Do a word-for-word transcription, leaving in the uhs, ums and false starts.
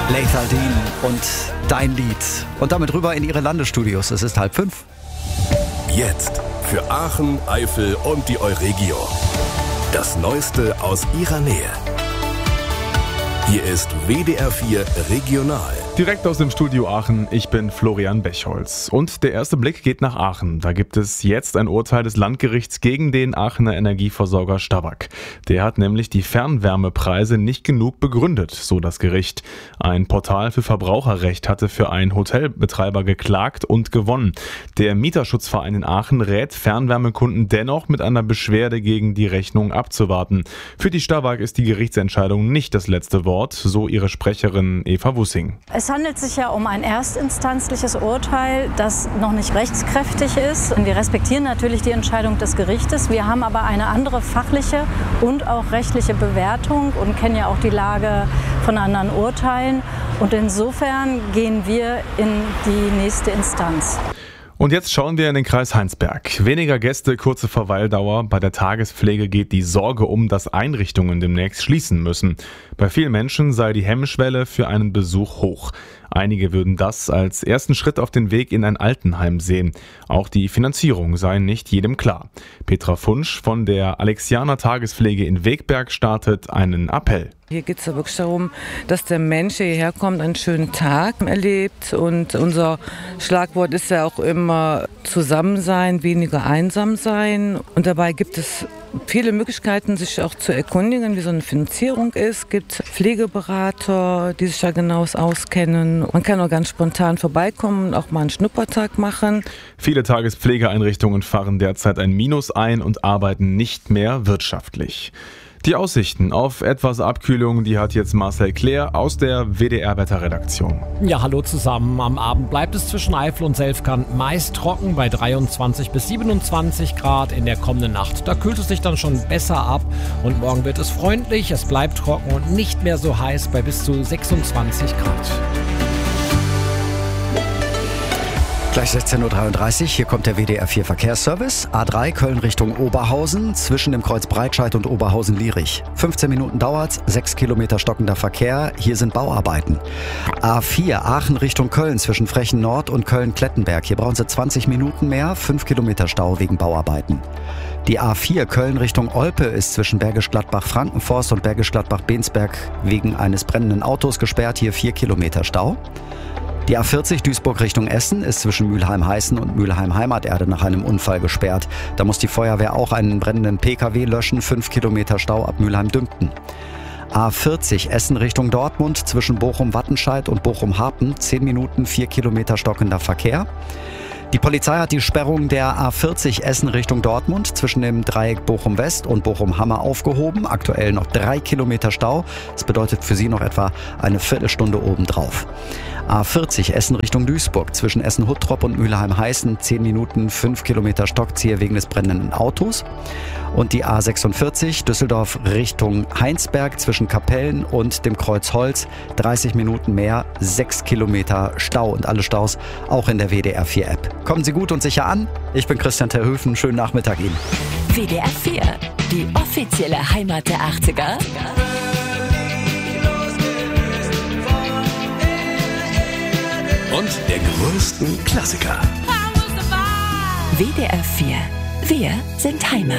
Lethal Dean und Dein Lied. Und damit rüber in ihre Landesstudios. Es ist halb fünf. Jetzt für Aachen, Eifel und die Euregio. Das Neueste aus ihrer Nähe. Hier ist W D R vier Regional. Direkt aus dem Studio Aachen, ich bin Florian Bechholz. Und der erste Blick geht nach Aachen. Da gibt es jetzt ein Urteil des Landgerichts gegen den Aachener Energieversorger Stabag. Der hat nämlich die Fernwärmepreise nicht genug begründet, so das Gericht. Ein Portal für Verbraucherrecht hatte für einen Hotelbetreiber geklagt und gewonnen. Der Mieterschutzverein in Aachen rät Fernwärmekunden dennoch mit einer Beschwerde gegen die Rechnung abzuwarten. Für die Stabag ist die Gerichtsentscheidung nicht das letzte Wort, so ihre Sprecherin Eva Wussing. Es handelt sich ja um ein erstinstanzliches Urteil, das noch nicht rechtskräftig ist. Wir respektieren natürlich die Entscheidung des Gerichtes. Wir haben aber eine andere fachliche und auch rechtliche Bewertung und kennen ja auch die Lage von anderen Urteilen. Und insofern gehen wir in die nächste Instanz. Und jetzt schauen wir in den Kreis Heinsberg. Weniger Gäste, kurze Verweildauer. Bei der Tagespflege geht die Sorge um, dass Einrichtungen demnächst schließen müssen. Bei vielen Menschen sei die Hemmschwelle für einen Besuch hoch. Einige würden das als ersten Schritt auf den Weg in ein Altenheim sehen. Auch die Finanzierung sei nicht jedem klar. Petra Funsch von der Alexianer Tagespflege in Wegberg startet einen Appell. Hier geht es ja wirklich darum, dass der Mensch hierher kommt, einen schönen Tag erlebt. Und unser Schlagwort ist ja auch immer zusammen sein, weniger einsam sein. Und dabei gibt es viele Möglichkeiten, sich auch zu erkundigen, wie so eine Finanzierung ist. Es gibt Pflegeberater, die sich da genau auskennen. Man kann auch ganz spontan vorbeikommen und auch mal einen Schnuppertag machen. Viele Tagespflegeeinrichtungen fahren derzeit ein Minus ein und arbeiten nicht mehr wirtschaftlich. Die Aussichten auf etwas Abkühlung, die hat jetzt Marcel Claire aus der W D R-Wetterredaktion. Ja, hallo zusammen. Am Abend bleibt es zwischen Eifel und Selfkant meist trocken bei dreiundzwanzig bis siebenundzwanzig Grad in der kommenden Nacht. Da kühlt es sich dann schon besser ab und morgen wird es freundlich, es bleibt trocken und nicht mehr so heiß bei bis zu sechsundzwanzig Grad. Gleich sechzehn Uhr dreiunddreißig, hier kommt der W D R vier Verkehrsservice. A drei Köln Richtung Oberhausen, zwischen dem Kreuz Breitscheid und Oberhausen-Lierich. fünfzehn Minuten dauert's, sechs Kilometer stockender Verkehr, hier sind Bauarbeiten. A vier Aachen Richtung Köln, zwischen Frechen Nord und Köln-Klettenberg. Hier brauchen Sie zwanzig Minuten mehr, fünf Kilometer Stau wegen Bauarbeiten. Die A vier Köln Richtung Olpe ist zwischen Bergisch Gladbach-Frankenforst und Bergisch Gladbach-Bensberg wegen eines brennenden Autos gesperrt, hier vier Kilometer Stau. Die A vierzig Duisburg Richtung Essen ist zwischen Mülheim-Heißen und Mülheim-Heimaterde nach einem Unfall gesperrt. Da muss die Feuerwehr auch einen brennenden P K W löschen, fünf Kilometer Stau ab Mülheim-Dümpten. A vierzig Essen Richtung Dortmund zwischen Bochum-Wattenscheid und Bochum-Harpen, zehn Minuten, vier Kilometer stockender Verkehr. Die Polizei hat die Sperrung der A vierzig Essen Richtung Dortmund zwischen dem Dreieck Bochum-West und Bochum-Hammer aufgehoben. Aktuell noch drei Kilometer Stau. Das bedeutet für Sie noch etwa eine Viertelstunde obendrauf. A vierzig Essen Richtung Duisburg zwischen Essen-Huttrop und Mülheim-Heißen. zehn Minuten, fünf Kilometer Stockzieher wegen des brennenden Autos. Und die A sechsundvierzig Düsseldorf Richtung Heinsberg zwischen Kapellen und dem Kreuz Holz. dreißig Minuten mehr, sechs Kilometer Stau und alle Staus auch in der W D R vier App. Kommen Sie gut und sicher an. Ich bin Christian Terhöfen. Schönen Nachmittag Ihnen. W D R vier, die offizielle Heimat der achtziger. Und der größten Klassiker. W D R vier, wir sind Heimat.